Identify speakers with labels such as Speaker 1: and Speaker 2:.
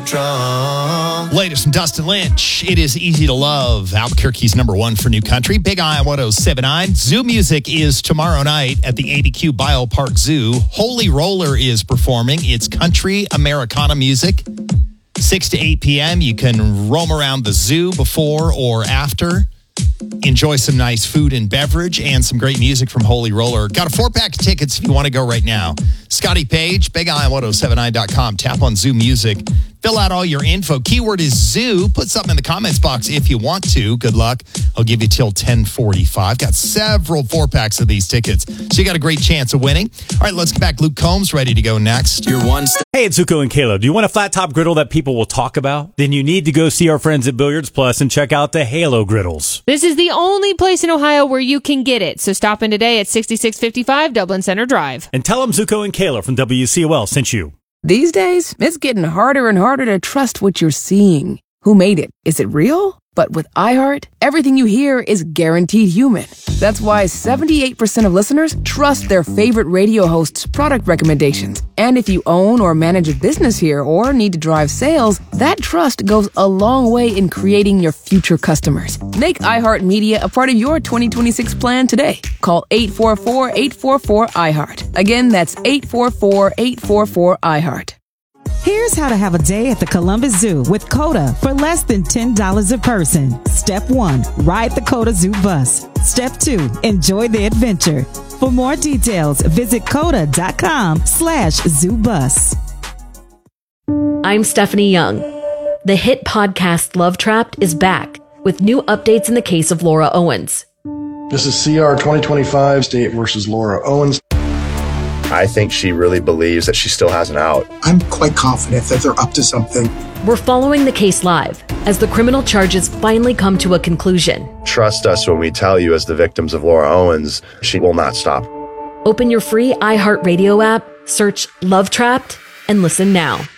Speaker 1: drunk.
Speaker 2: Latest from Dustin Lynch. It is Easy to Love. Albuquerque's #1 for new country. Big Eye 1079. Zoo Music is tomorrow night at the ADQ Biopark Zoo. Holy Roller is performing. It's country Americana music. 6 to 8 p.m. You can roam around the zoo before or after. Enjoy some nice food and beverage and some great music from Holy Roller. Got a 4-pack of tickets if you want to go right now. Scotty Page, BigEye1079.com. Tap on Zoo Music. Fill out all your info. Keyword is zoo. Put something in the comments box if you want to. Good luck. I'll give you till 10:45. Got several 4-packs of these tickets, so you got a great chance of winning. All right, let's get back. Luke Combs ready to go next.
Speaker 3: Hey, it's Zuko and Kayla. Do you want a flat top griddle that people will talk about? Then you need to go see our friends at Billiards Plus and check out the Halo griddles.
Speaker 4: This is the only place in Ohio where you can get it. So stop in today at 6655 Dublin Center Drive.
Speaker 3: And tell them Zuko and Kayla from WCOL sent you.
Speaker 5: These days, it's getting harder and harder to trust what you're seeing. Who made it? Is it real? But with iHeart, everything you hear is guaranteed human. That's why 78% of listeners trust their favorite radio host's product recommendations. And if you own or manage a business here or need to drive sales, that trust goes a long way in creating your future customers. Make iHeartMedia a part of your 2026 plan today. Call 844-844-iHeart. Again, that's 844-844-iHeart.
Speaker 6: Here's how to have a day at the Columbus Zoo with CODA for less than $10 a person. Step 1, ride the CODA Zoo bus. Step 2, enjoy the adventure. For more details, visit coda.com/zoobus.
Speaker 7: I'm Stephanie Young. The hit podcast Love Trapped is back with new updates in the case of Laura Owens.
Speaker 8: This is CR 2025, State versus Laura Owens.
Speaker 9: I think she really believes that she still has an out.
Speaker 10: I'm quite confident that they're up to something.
Speaker 7: We're following the case live as the criminal charges finally come to a conclusion.
Speaker 9: Trust us when we tell you, as the victims of Laura Owens, she will not stop.
Speaker 7: Open your free iHeartRadio app, search Love Trapped, and listen now.